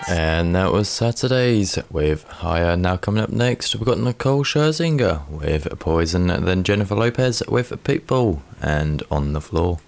And that was Saturdays with Higher. Now coming up next, we've got Nicole Scherzinger with Poison, then Jennifer Lopez with Pitbull and On the Floor.